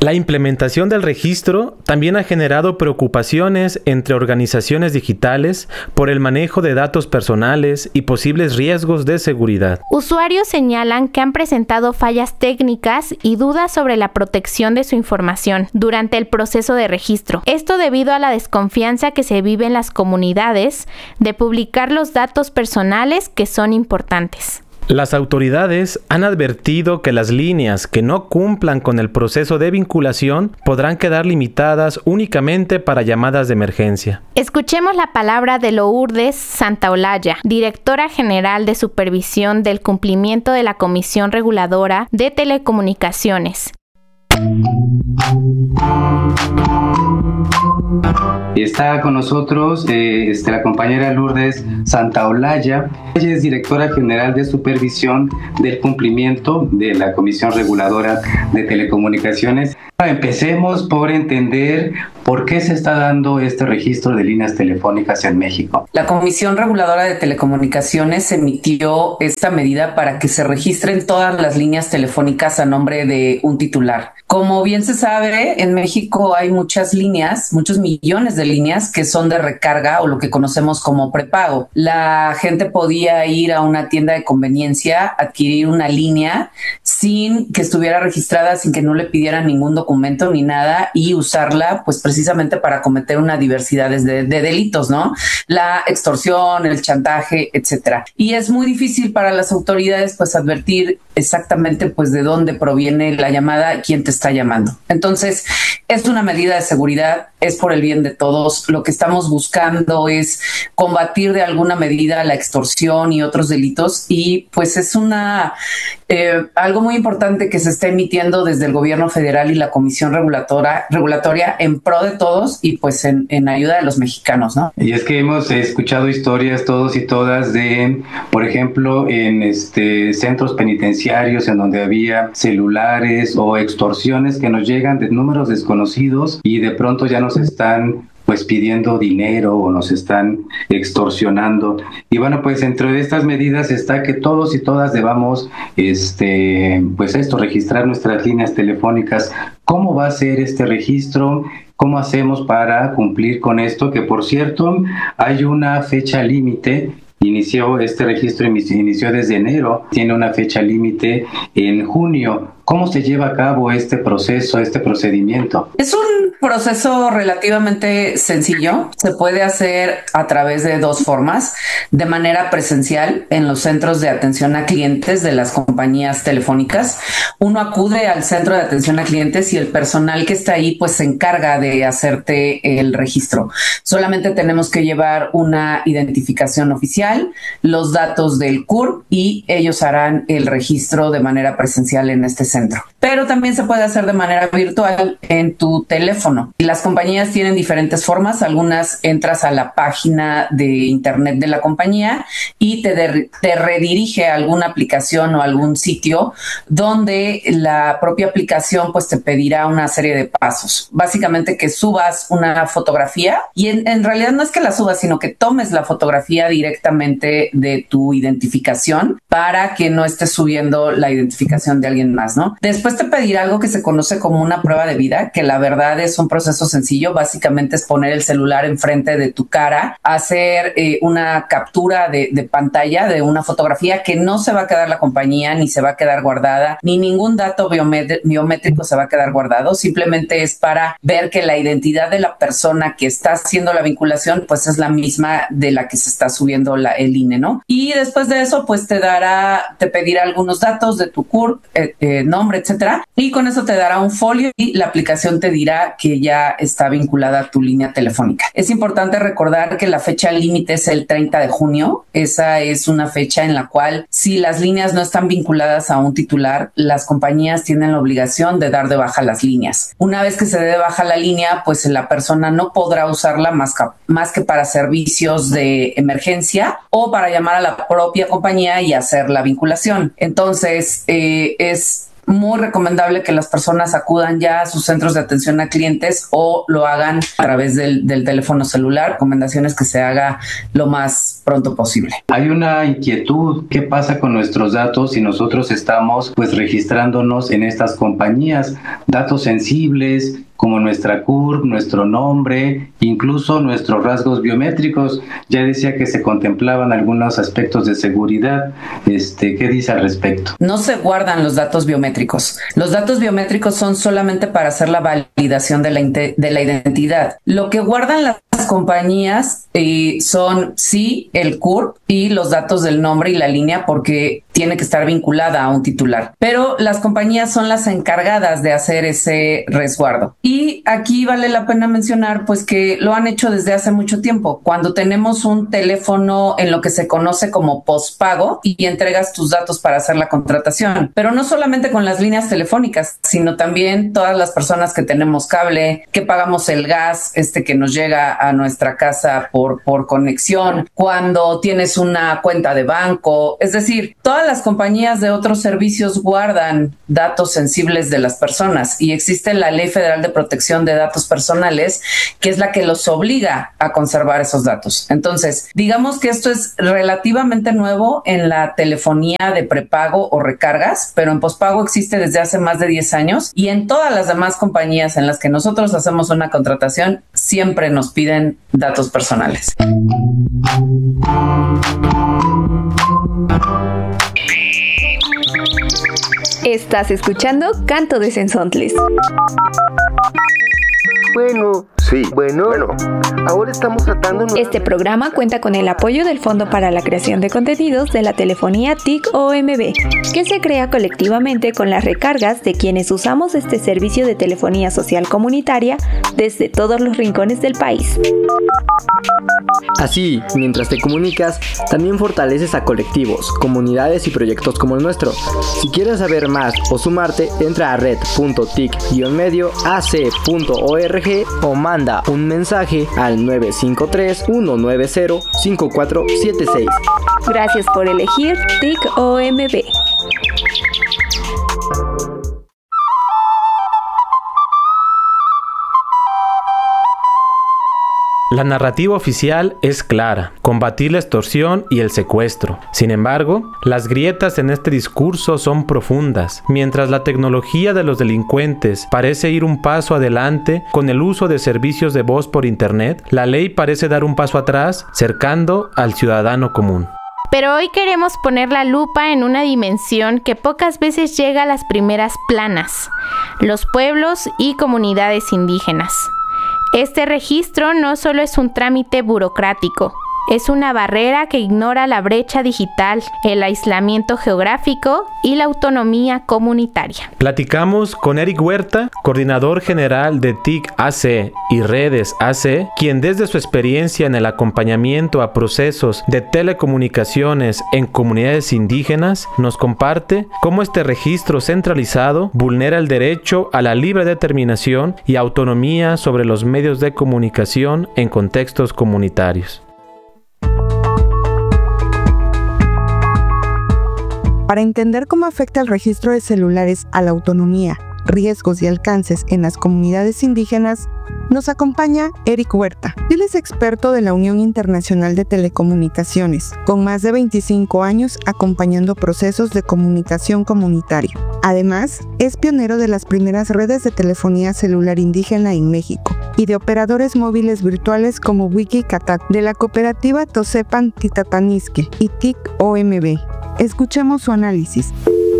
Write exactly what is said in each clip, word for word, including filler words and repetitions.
La implementación del registro también ha generado preocupaciones entre organizaciones digitales por el manejo de datos personales y posibles riesgos de seguridad. Usuarios señalan que han presentado fallas técnicas y dudas sobre la protección de su información durante el proceso de registro. Esto debido a la desconfianza que se vive en las comunidades de publicar los datos personales que son importantes. Las autoridades han advertido que las líneas que no cumplan con el proceso de vinculación podrán quedar limitadas únicamente para llamadas de emergencia. Escuchemos la palabra de Lourdes Santaolalla, directora general de supervisión del cumplimiento de la Comisión Reguladora de Telecomunicaciones. Está con nosotros eh, este, la compañera Lourdes Santaolalla. Ella es directora general de supervisión del cumplimiento de la Comisión Reguladora de Telecomunicaciones. Empecemos por entender por qué se está dando este registro de líneas telefónicas en México. La Comisión Reguladora de Telecomunicaciones emitió esta medida para que se registren todas las líneas telefónicas a nombre de un titular. Como bien se sabe, en México hay muchas líneas, muchos millones de líneas que son de recarga o lo que conocemos como prepago. La gente podía ir a una tienda de conveniencia, adquirir una línea sin que estuviera registrada, sin que no le pidieran ningún documento ni nada y usarla pues precisamente para cometer una diversidad de, de delitos, ¿no? La extorsión, el chantaje, etcétera. Y es muy difícil para las autoridades pues advertir exactamente pues de dónde proviene la llamada, quién te está llamando. Entonces, es una medida de seguridad, es por el bien de todos. Lo que estamos buscando es combatir de alguna medida la extorsión y otros delitos y pues es una eh, algo muy importante que se está emitiendo desde el gobierno federal y la Comisión Regulatoria, regulatoria en pro de todos y pues en, en ayuda de los mexicanos, ¿no? Y es que hemos escuchado historias todos y todas de, por ejemplo, en este centros penitenciarios en donde había celulares o extorsiones que nos llegan de números desconocidos y de pronto ya nos están pues pidiendo dinero o nos están extorsionando. Y bueno, pues dentro de estas medidas está que todos y todas debamos este pues esto, registrar nuestras líneas telefónicas. ¿Cómo va a ser este registro? ¿Cómo hacemos para cumplir con esto? Que por cierto, hay una fecha límite. Inició este registro, inició desde enero, tiene una fecha límite en junio. ¿Cómo se lleva a cabo este proceso, este procedimiento? Es un proceso relativamente sencillo. Se puede hacer a través de dos formas. De manera presencial en los centros de atención a clientes de las compañías telefónicas. Uno acude al centro de atención a clientes y el personal que está ahí pues se encarga de hacerte el registro. Solamente tenemos que llevar una identificación oficial, los datos del C U R y ellos harán el registro de manera presencial en este centro. Pero también se puede hacer de manera virtual en tu teléfono. Y las compañías tienen diferentes formas. Algunas entras a la página de internet de la compañía y te, de, te redirige a alguna aplicación o algún sitio donde la propia aplicación pues te pedirá una serie de pasos. Básicamente que subas una fotografía y en, en realidad no es que la subas, sino que tomes la fotografía directamente de tu identificación para que no estés subiendo la identificación de alguien más, ¿no? Después te pedirá algo que se conoce como una prueba de vida, que la verdad es un proceso sencillo. Básicamente es poner el celular enfrente de tu cara, hacer eh, una captura de, de pantalla de una fotografía que no se va a quedar la compañía, ni se va a quedar guardada, ni ningún dato biomet- biométrico se va a quedar guardado. Simplemente es para ver que la identidad de la persona que está haciendo la vinculación pues es la misma de la que se está subiendo la, el I N E, ¿no? Y después de eso pues te dará, te pedirá algunos datos de tu C U R, eh, eh, nombre, etcétera, y con eso te dará un folio y la aplicación te dirá que ya está vinculada a tu línea telefónica. Es importante recordar que la fecha límite es el treinta de junio. Esa es una fecha en la cual si las líneas no están vinculadas a un titular, las compañías tienen la obligación de dar de baja las líneas. Una vez que se dé de baja la línea, pues la persona no podrá usarla más que, más que para servicios de emergencia o para llamar a la propia compañía y hacer la vinculación. Entonces, eh, es muy recomendable que las personas acudan ya a sus centros de atención a clientes o lo hagan a través del, del teléfono celular. Recomendaciones que se haga lo más pronto posible. Hay una inquietud, ¿qué pasa con nuestros datos si nosotros estamos pues registrándonos en estas compañías? Datos sensibles como nuestra C U R P, nuestro nombre, incluso nuestros rasgos biométricos. Ya decía que se contemplaban algunos aspectos de seguridad. Este, ¿qué dice al respecto? No se guardan los datos biométricos. Los datos biométricos son solamente para hacer la validación de la, de la identidad. Lo que guardan las compañías eh, son sí el C U R P y los datos del nombre y la línea, porque tiene que estar vinculada a un titular. Pero las compañías son las encargadas de hacer ese resguardo. Y aquí vale la pena mencionar pues que lo han hecho desde hace mucho tiempo. Cuando tenemos un teléfono en lo que se conoce como postpago y entregas tus datos para hacer la contratación. Pero no solamente con las líneas telefónicas, sino también todas las personas que tenemos cable, que pagamos el gas este que nos llega a nuestra casa por, por conexión, cuando tienes una cuenta de banco. Es decir, todas las compañías de otros servicios guardan datos sensibles de las personas y existe la Ley Federal de Protección de Datos Personales, que es la que los obliga a conservar esos datos. Entonces, digamos que esto es relativamente nuevo en la telefonía de prepago o recargas, pero en pospago existe desde hace más de diez años y en todas las demás compañías en las que nosotros hacemos una contratación siempre nos piden datos personales. Estás escuchando Canto de Sensontles. Bueno, sí, bueno, bueno, ahora estamos tratando... Este programa cuenta con el apoyo del Fondo para la Creación de Contenidos de la Telefonía T I C O M B, que se crea colectivamente con las recargas de quienes usamos este servicio de telefonía social comunitaria desde todos los rincones del país. Así, mientras te comunicas, también fortaleces a colectivos, comunidades y proyectos como el nuestro. Si quieres saber más o sumarte, entra a red punto tic guion medio a c punto org o manda un mensaje al nueve cinco tres, uno nueve cero, cinco cuatro siete seis. Gracias por elegir T I C O M B. La narrativa oficial es clara: combatir la extorsión y el secuestro. Sin embargo, las grietas en este discurso son profundas. Mientras la tecnología de los delincuentes parece ir un paso adelante con el uso de servicios de voz por internet, la ley parece dar un paso atrás, cercando al ciudadano común. Pero hoy queremos poner la lupa en una dimensión que pocas veces llega a las primeras planas: los pueblos y comunidades indígenas. Este registro no solo es un trámite burocrático, es una barrera que ignora la brecha digital, el aislamiento geográfico y la autonomía comunitaria. Platicamos con Eric Huerta, coordinador general de T I C A C y Redes A C, quien desde su experiencia en el acompañamiento a procesos de telecomunicaciones en comunidades indígenas, nos comparte cómo este registro centralizado vulnera el derecho a la libre determinación y autonomía sobre los medios de comunicación en contextos comunitarios. Para entender cómo afecta el registro de celulares a la autonomía, riesgos y alcances en las comunidades indígenas, nos acompaña Eric Huerta. Él es experto de la Unión Internacional de Telecomunicaciones, con más de veinticinco años acompañando procesos de comunicación comunitario. Además, es pionero de las primeras redes de telefonía celular indígena en México y de operadores móviles virtuales como Wikicatac, de la cooperativa Tosepan Titatanisque y T I C O M B. Escuchemos su análisis.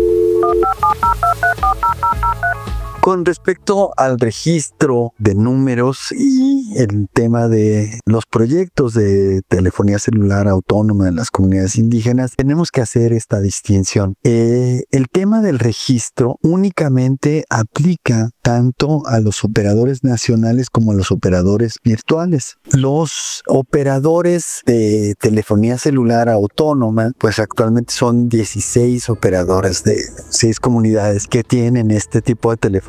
Con respecto al registro de números y el tema de los proyectos de telefonía celular autónoma en las comunidades indígenas, tenemos que hacer esta distinción. Eh, el tema del registro únicamente aplica tanto a los operadores nacionales como a los operadores virtuales. Los operadores de telefonía celular autónoma, pues actualmente son dieciséis operadores de seis comunidades que tienen este tipo de telefonía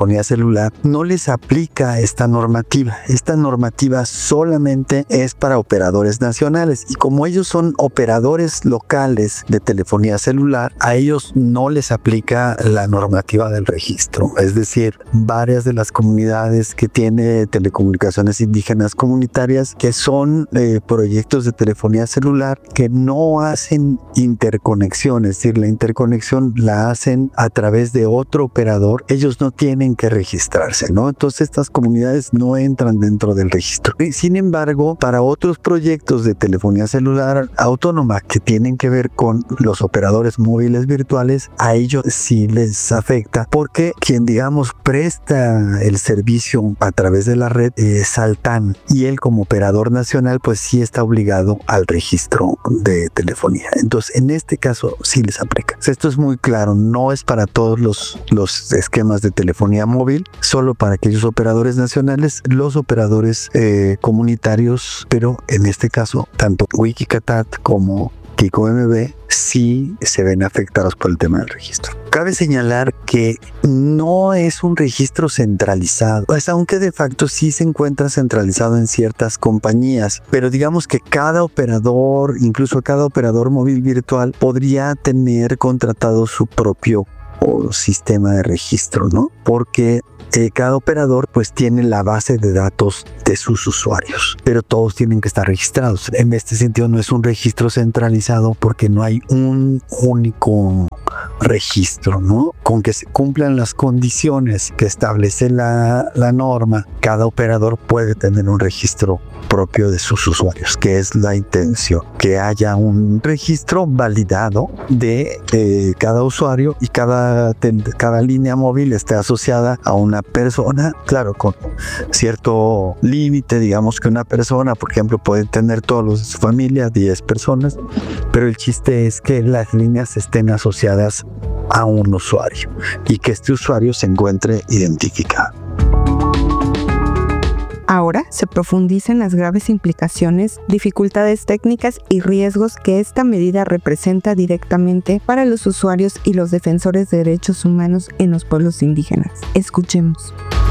telefonía celular, no les aplica esta normativa. Esta normativa solamente es para operadores nacionales, y como ellos son operadores locales de telefonía celular, a ellos no les aplica la normativa del registro. Es decir, varias de las comunidades que tiene telecomunicaciones indígenas comunitarias, que son eh, proyectos de telefonía celular que no hacen interconexión, es decir, la interconexión la hacen a través de otro operador, ellos no tienen que registrarse, ¿no? Entonces estas comunidades no entran dentro del registro. Y sin embargo, para otros proyectos de telefonía celular autónoma que tienen que ver con los operadores móviles virtuales, a ellos sí les afecta, porque quien, digamos, presta el servicio a través de la red es Altán, y él como operador nacional pues sí está obligado al registro de telefonía. Entonces en este caso sí les aplica. Esto es muy claro, no es para todos los, los esquemas de telefonía móvil, solo para aquellos operadores nacionales, los operadores eh, comunitarios, pero en este caso tanto Wikicatat como Kiko M B sí se ven afectados por el tema del registro. Cabe señalar que no es un registro centralizado, pues aunque de facto sí se encuentra centralizado en ciertas compañías, pero digamos que cada operador, incluso cada operador móvil virtual, podría tener contratado su propio o sistema de registro, ¿no? Porque eh, cada operador pues tiene la base de datos de sus usuarios, pero todos tienen que estar registrados. En este sentido no es un registro centralizado porque no hay un único registro, ¿no? Con que se cumplan las condiciones que establece la, la norma, cada operador puede tener un registro propio de sus usuarios, que es la intención, que haya un registro validado de eh, cada usuario, y cada, cada línea móvil esté asociada a una persona, claro, con cierto límite. Digamos que una persona, por ejemplo, puede tener todos los de su familia, diez personas, pero el chiste es que las líneas estén asociadas a un usuario y que este usuario se encuentre identificado. Ahora se profundiza en las graves implicaciones, dificultades técnicas y riesgos que esta medida representa directamente para los usuarios y los defensores de derechos humanos en los pueblos indígenas. Escuchemos.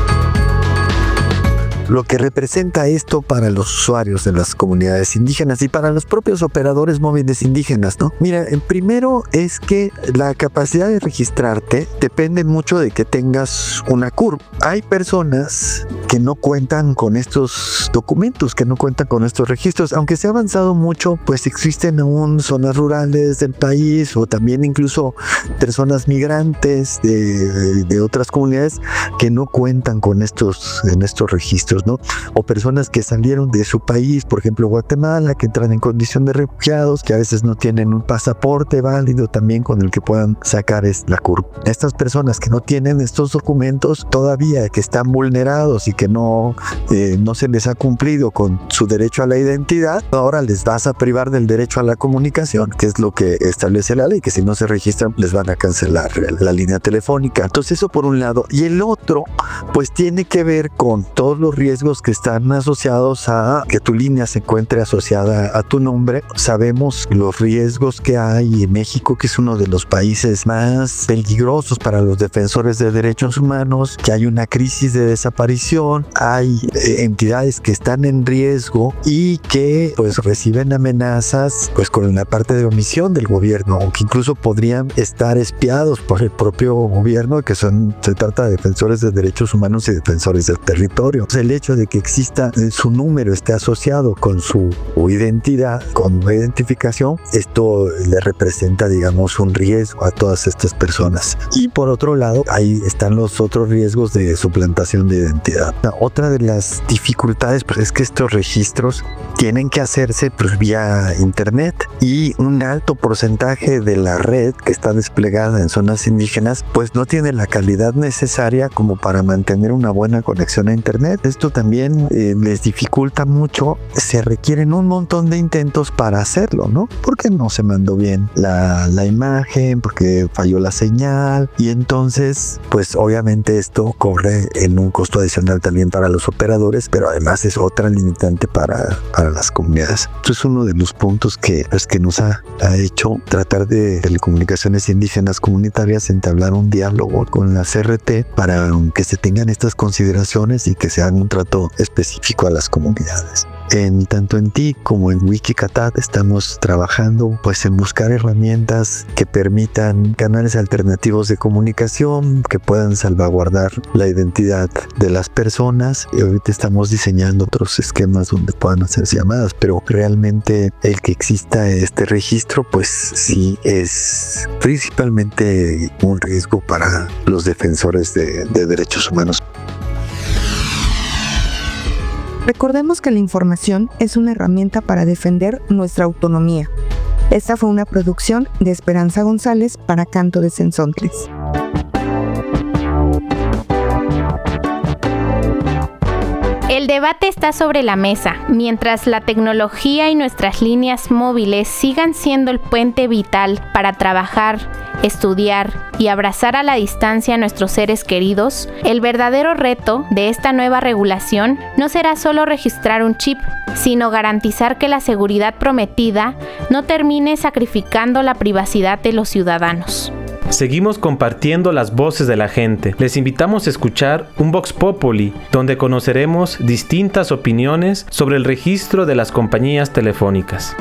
Lo que representa esto para los usuarios de las comunidades indígenas y para los propios operadores móviles indígenas, ¿no? Mira, en primero es que la capacidad de registrarte depende mucho de que tengas una C U R P. Hay personas que no cuentan con estos documentos, que no cuentan con estos registros. Aunque se ha avanzado mucho, pues existen aún zonas rurales del país, o también incluso personas migrantes de, de otras comunidades que no cuentan con estos, en estos registros, ¿no? O personas que salieron de su país, por ejemplo Guatemala, que entran en condición de refugiados, que a veces no tienen un pasaporte válido también con el que puedan sacar es la C U R P. Estas personas que no tienen estos documentos todavía, que están vulnerados y que no, eh, no se les ha cumplido con su derecho a la identidad, ahora les vas a privar del derecho a la comunicación, que es lo que establece la ley, que si no se registran les van a cancelar la línea telefónica. Entonces eso por un lado. Y el otro pues tiene que ver con todos los riesgos que están asociados a que tu línea se encuentre asociada a tu nombre. Sabemos los riesgos que hay en México, que es uno de los países más peligrosos para los defensores de derechos humanos, que hay una crisis de desaparición, hay eh, entidades que están en riesgo y que pues reciben amenazas pues con la parte de omisión del gobierno, o que incluso podrían estar espiados por el propio gobierno, que son, se trata de defensores de derechos humanos y defensores del territorio. Entonces, el hecho de que exista eh, su número esté asociado con su identidad, con una identificación, esto le representa, digamos, un riesgo a todas estas personas. Y por otro lado, ahí están los otros riesgos de suplantación de identidad. Otra de las dificultades pues, es que estos registros tienen que hacerse pues, vía internet, y un alto porcentaje de la red que está desplegada en zonas indígenas pues no tiene la calidad necesaria como para mantener una buena conexión a internet. Esto también eh, les dificulta mucho. Se requieren un montón de intentos para hacerlo, ¿no? Porque no se mandó bien la, la imagen, porque falló la señal, y entonces pues obviamente esto corre en un costo adicional también para los operadores. operadores, pero además es otra limitante para, para las comunidades. Esto es uno de los puntos que, pues, que nos ha, ha hecho tratar de telecomunicaciones indígenas comunitarias entablar un diálogo con la C R T para que se tengan estas consideraciones y que se haga un trato específico a las comunidades. En, tanto en T I C como en Wikicatat estamos trabajando pues en buscar herramientas que permitan canales alternativos de comunicación que puedan salvaguardar la identidad de las personas, y ahorita estamos diseñando otros esquemas donde puedan hacerse llamadas, pero realmente el que exista este registro pues sí es principalmente un riesgo para los defensores de, de derechos humanos. Recordemos que la información es una herramienta para defender nuestra autonomía. Esta fue una producción de Esperanza González para Canto de Censontles. El debate está sobre la mesa. Mientras la tecnología y nuestras líneas móviles sigan siendo el puente vital para trabajar, estudiar y abrazar a la distancia a nuestros seres queridos, el verdadero reto de esta nueva regulación no será solo registrar un chip, sino garantizar que la seguridad prometida no termine sacrificando la privacidad de los ciudadanos. Seguimos compartiendo las voces de la gente. Les invitamos a escuchar un Vox Populi, donde conoceremos distintas opiniones sobre el registro de las compañías telefónicas.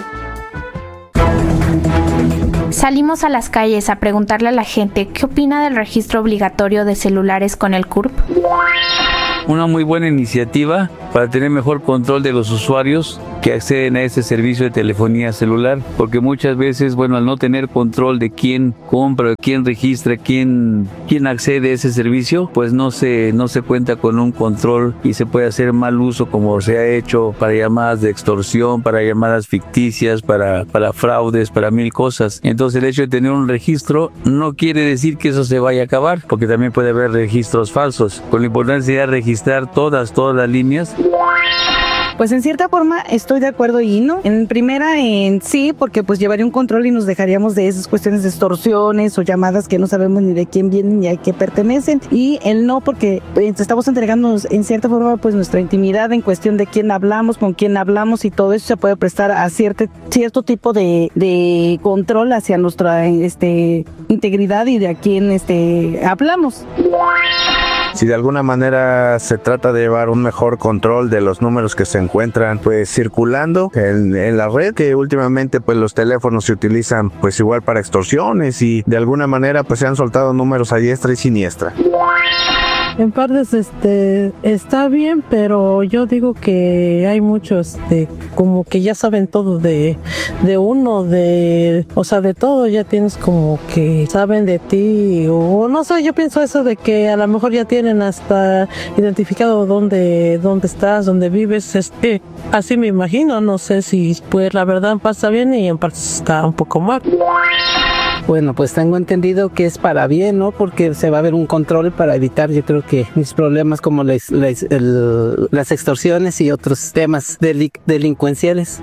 Salimos a las calles a preguntarle a la gente qué opina del registro obligatorio de celulares con el C U R P. Una muy buena iniciativa para tener mejor control de los usuarios que acceden a este servicio de telefonía celular, porque muchas veces, bueno, al no tener control de quién compra, quién registra, quién, quién accede a ese servicio, pues no se, no se cuenta con un control y se puede hacer mal uso, como se ha hecho para llamadas de extorsión, para llamadas ficticias, para, para fraudes, para mil cosas. Entonces el hecho de tener un registro no quiere decir que eso se vaya a acabar, porque también puede haber registros falsos, con la importancia de registrar todas, todas las líneas. Pues en cierta forma estoy de acuerdo y no. En primera, en sí, porque pues llevaría un control y nos dejaríamos de esas cuestiones de extorsiones o llamadas que no sabemos ni de quién vienen ni a qué pertenecen. Y el no, porque pues, estamos entregándonos en cierta forma pues nuestra intimidad en cuestión de quién hablamos, con quién hablamos, y todo eso se puede prestar a cierto, cierto tipo de, de control hacia nuestra este, integridad y de a quién este, hablamos. Si de alguna manera se trata de llevar un mejor control de los números que se encuentran pues circulando en, en la red, que últimamente pues los teléfonos se utilizan pues igual para extorsiones y de alguna manera pues se han soltado números a diestra y siniestra. En partes este está bien, pero yo digo que hay muchos este, como que ya saben todo de, de uno, de o sea de todo, ya tienes como que saben de ti, o no sé, yo pienso eso de que a lo mejor ya tienen hasta identificado dónde, dónde estás, dónde vives, este, así me imagino, no sé si pues la verdad pasa bien y en partes está un poco mal. Bueno, pues tengo entendido que es para bien, ¿no? Porque se va a haber un control para evitar, yo creo que mis problemas como les, les, el, las extorsiones y otros temas delin- delincuenciales.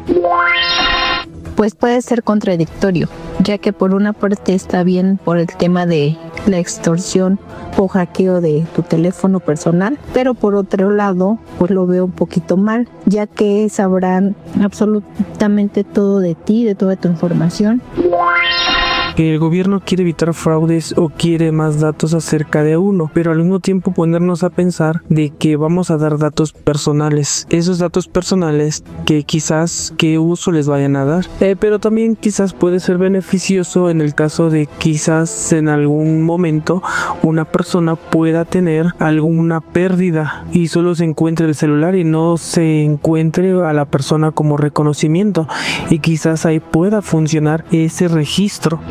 Pues puede ser contradictorio, ya que por una parte está bien por el tema de la extorsión o hackeo de tu teléfono personal, pero por otro lado, pues lo veo un poquito mal, ya que sabrán absolutamente todo de ti, de toda tu información. Que el gobierno quiere evitar fraudes o quiere más datos acerca de uno, pero al mismo tiempo ponernos a pensar de que vamos a dar datos personales, esos datos personales que quizás qué uso les vayan a dar, eh, pero también quizás puede ser beneficioso en el caso de quizás en algún momento una persona pueda tener alguna pérdida y solo se encuentre el celular y no se encuentre a la persona como reconocimiento, y quizás ahí pueda funcionar ese registro.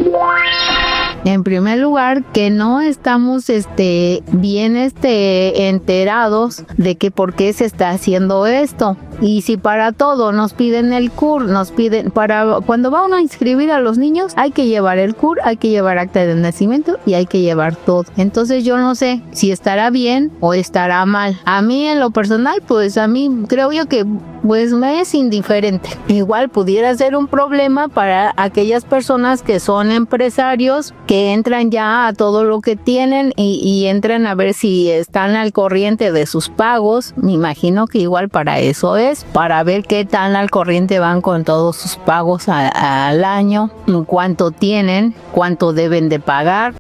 En primer lugar, que no estamos este, bien este, enterados de que por qué se está haciendo esto. Y si para todo nos piden el C U R, nos piden, para cuando va uno a inscribir a los niños, hay que llevar el C U R, hay que llevar acta de nacimiento y hay que llevar todo. Entonces yo no sé si estará bien o estará mal. A mí en lo personal, pues a mí creo yo que pues me es indiferente. Igual pudiera ser un problema para aquellas personas que son empresarios, que entran ya a todo lo que tienen y, y entran a ver si están al corriente de sus pagos. Me imagino que igual para eso es, para ver qué tan al corriente van con todos sus pagos a, al año, cuánto tienen, cuánto deben de pagar.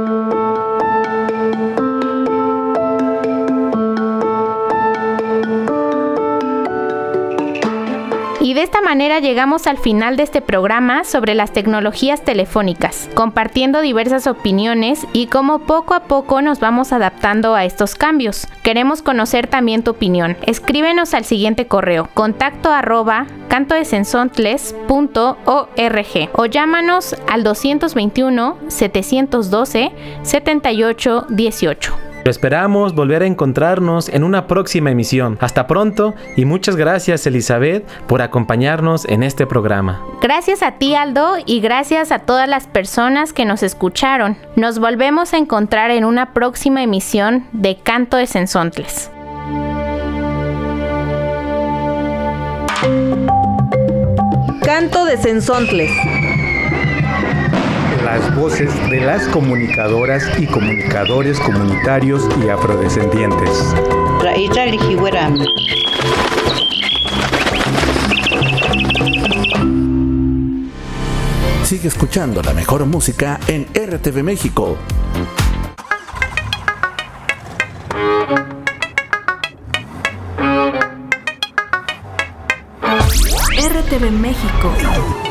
Y de esta manera llegamos al final de este programa sobre las tecnologías telefónicas, compartiendo diversas opiniones y cómo poco a poco nos vamos adaptando a estos cambios. Queremos conocer también tu opinión. Escríbenos al siguiente correo, contacto arroba cantodesensontles punto org o llámanos al dos veintiuno, setecientos doce, setenta y ocho dieciocho. Esperamos volver a encontrarnos en una próxima emisión. Hasta pronto y muchas gracias, Elizabeth, por acompañarnos en este programa. Gracias a ti, Aldo, y gracias a todas las personas que nos escucharon. Nos volvemos a encontrar en una próxima emisión de Canto de Sensontles. Canto de Sensontles. Las voces de las comunicadoras y comunicadores comunitarios y afrodescendientes. Sigue escuchando la mejor música en R T V México. R T V México.